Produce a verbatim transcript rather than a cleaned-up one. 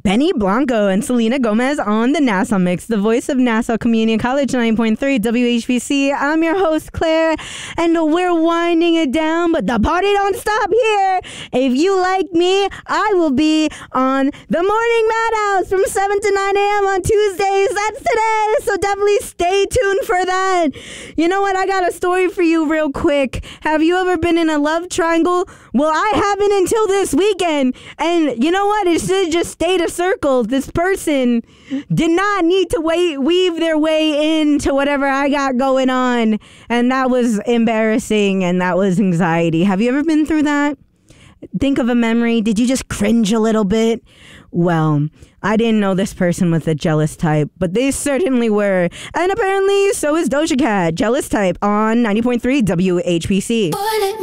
Benny Blanco and Selena Gomez on the Nassau Mix, the voice of Nassau Community College, nine point three W H B C. I'm your host, Claire, and we're winding it down, but the party don't stop here. If you like me, I will be on the Morning Madhouse from seven to nine a.m. on Tuesdays. That's today, so definitely stay tuned for that. You know what? I got a story for you real quick. Have you ever been in a love triangle? Well, I haven't until this weekend, and you know what? It should just stay a circle. This person did not need to wait, weave their way into whatever I got going on, and that was embarrassing, and that was anxiety. Have you ever been through that? Think of a memory. Did you just cringe a little bit? Well, I didn't know this person was a jealous type, but they certainly were. And apparently, so is Doja Cat, jealous type, on ninety point three W H P C.